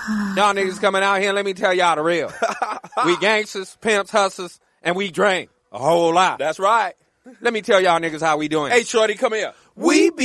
Y'all niggas coming out here and let me tell y'all the real. We gangsters, pimps, hustlers, and we drink a whole lot. That's right. Let me tell y'all niggas how we doing. Hey, Shorty, come here. We be